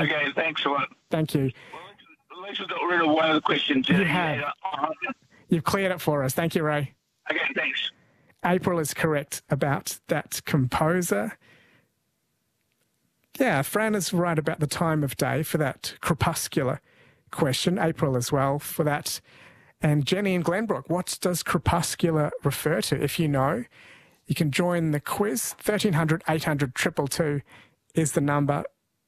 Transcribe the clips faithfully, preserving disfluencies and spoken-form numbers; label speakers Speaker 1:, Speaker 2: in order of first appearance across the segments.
Speaker 1: Okay, thanks a lot.
Speaker 2: Thank you.
Speaker 1: Well, at least we got rid of one of the questions.
Speaker 2: You have.
Speaker 1: Uh,
Speaker 2: You've cleared it for us. Thank you, Ray.
Speaker 1: Okay, thanks.
Speaker 2: April is correct about that composer. Yeah, Fran is right about the time of day for that crepuscular question. April as well for that. And Jenny and Glenbrook, what does crepuscular refer to? If you know, you can join the quiz. thirteen hundred, eight hundred, two two two is the number.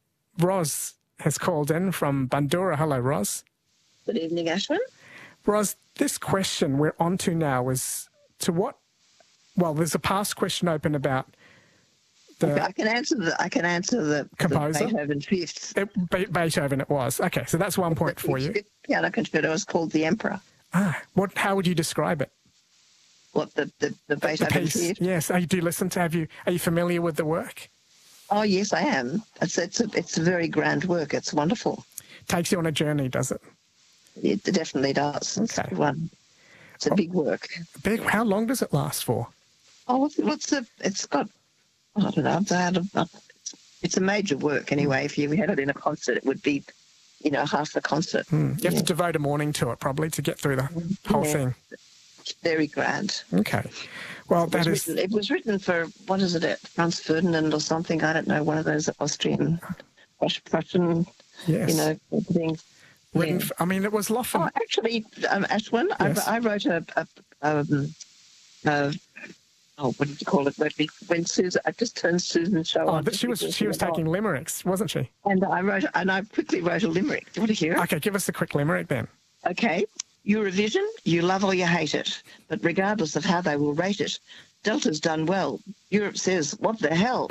Speaker 2: Ros has called in from Bandura. Hello, Ros.
Speaker 3: Good evening, Ashwin.
Speaker 2: Ros, this question we're on to now is to what... Well, there's a past question open about the...
Speaker 3: Okay, I can answer the I can answer the
Speaker 2: composer.
Speaker 3: The Beethoven Fifth.
Speaker 2: It, Be- Beethoven it was. Okay, so that's one point for you.
Speaker 3: The piano concerto was called The Emperor.
Speaker 2: Ah, what? How would you describe it?
Speaker 3: What, the, the, the Beethoven
Speaker 2: the piece,
Speaker 3: Fifth?
Speaker 2: yes. Are you, do you listen to, have you, are you familiar with the work?
Speaker 3: Oh, yes, I am. It's, it's, a, it's a very grand work. It's wonderful.
Speaker 2: Takes you on a journey, does it?
Speaker 3: It definitely does. It's,
Speaker 2: Okay.
Speaker 3: one, it's a big work.
Speaker 2: Big. How long does it last for?
Speaker 3: Oh, what's, what's the... It's got... I don't know. About a, it's a major work anyway. If you had it in a concert, it would be, you know, half the concert.
Speaker 2: Mm. You have
Speaker 3: yeah.
Speaker 2: to devote a morning to it probably to get through the whole
Speaker 3: Yeah.
Speaker 2: thing.
Speaker 3: It's very grand.
Speaker 2: Okay. Well,
Speaker 3: It
Speaker 2: that
Speaker 3: was,
Speaker 2: is...
Speaker 3: written, it was written for, what is it, at Franz Ferdinand or something? I don't know, one of those Austrian, Prussian,
Speaker 2: Yes.
Speaker 3: you know, things.
Speaker 2: Written,
Speaker 3: Yeah.
Speaker 2: f- I mean, it was Loffen.
Speaker 3: Oh, actually, um, Ashwin,
Speaker 2: Yes.
Speaker 3: I, I wrote a, a, um, a, oh, what did you call it? When when Susan, I just turned Susan's show
Speaker 2: Oh,
Speaker 3: on.
Speaker 2: but she was she was taking limericks, wasn't she?
Speaker 3: And I wrote, and I quickly wrote a limerick. Do you want to hear it?
Speaker 2: Okay, give us a quick limerick then.
Speaker 3: Okay. Eurovision, you love or you hate it, but regardless of how they will rate it, Delta's done well. Europe says, what the hell?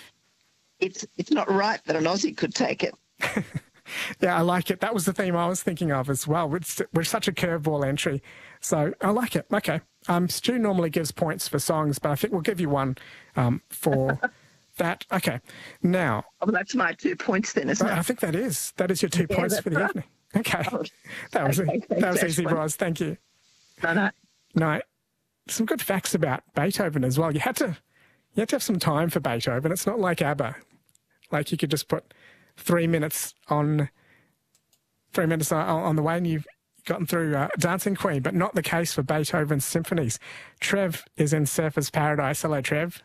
Speaker 3: it's it's not right that an Aussie could take it.
Speaker 2: Yeah, I like it. That was the theme I was thinking of as well. We're, we're such a curveball entry. So I like it. Okay. Um, Stu normally gives points for songs, but I think we'll give you one um, for that. Okay. Now.
Speaker 3: Oh, well, that's my two points then, isn't
Speaker 2: I
Speaker 3: it?
Speaker 2: think that is. That is your two
Speaker 3: Yeah,
Speaker 2: points
Speaker 3: that's
Speaker 2: for the
Speaker 3: right.
Speaker 2: evening. Okay.
Speaker 3: Oh,
Speaker 2: that was,
Speaker 3: okay,
Speaker 2: a, that was
Speaker 3: thanks,
Speaker 2: easy,
Speaker 3: Ashwin.
Speaker 2: Roz. Thank you.
Speaker 3: No, no.
Speaker 2: No, some good facts about Beethoven as well. You had to, you had to have some time for Beethoven. It's not like ABBA. Like you could just put three minutes on, three minutes on, on the way and you've gotten through uh, Dancing Queen, but not the case for Beethoven's symphonies. Trev is in Surfer's Paradise. Hello, Trev.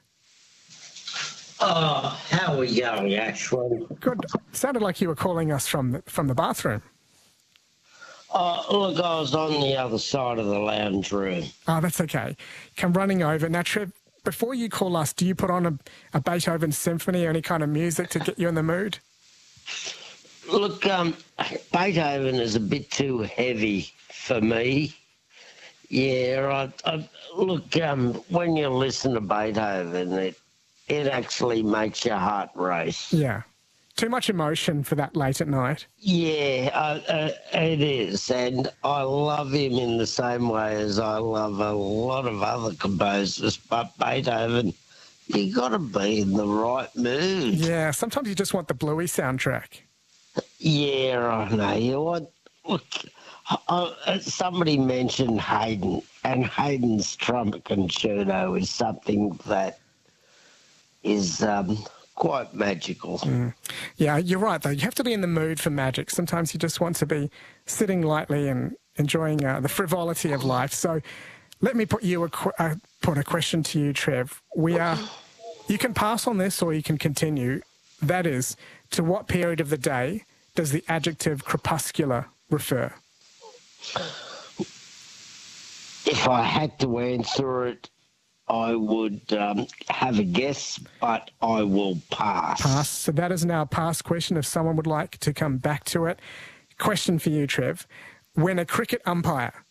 Speaker 4: Oh, how are we going, actually?
Speaker 2: Good. Sounded like you were calling us from the, from the bathroom.
Speaker 4: Oh, look, I was on the other side of the lounge room.
Speaker 2: Oh, that's okay. Come running over. Now, Trev, before you call us, do you put on a, a Beethoven symphony or any kind of music to get you in the mood?
Speaker 4: Look, um, Beethoven is a bit too heavy for me. Yeah, I, I, look, um, when you listen to Beethoven, it it actually makes your heart race.
Speaker 2: Yeah. Too much emotion for that late at night.
Speaker 4: Yeah, uh, uh, it is, and I love him in the same way as I love a lot of other composers, but Beethoven, you got to be in the right mood.
Speaker 2: Yeah, sometimes you just want the Bluey soundtrack.
Speaker 4: Yeah, I know. You want, look, uh, somebody mentioned Haydn, and Haydn's trumpet concerto is something that is um, quite magical.
Speaker 2: Mm. Yeah, you're right, though. You have to be in the mood for magic. Sometimes you just want to be sitting lightly and enjoying uh, the frivolity of life. So let me put you a, qu- uh, put a question to you, Trev. We are, you can pass on this or you can continue. That is, to what period of the day does the adjective crepuscular refer?
Speaker 4: If I had to answer it, I would um, have a guess, but I will pass.
Speaker 2: Pass. So that is now a pass question if someone would like to come back to it. Question for you, Trev. When a cricket umpire